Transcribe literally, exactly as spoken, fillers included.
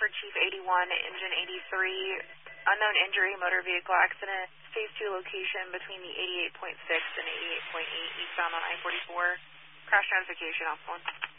for Chief eighty-one, Engine eighty-three, unknown injury, motor vehicle accident, phase two location between the eighty-eight point six and eighty-eight point eight eastbound on I forty-four. Crash notification, off one.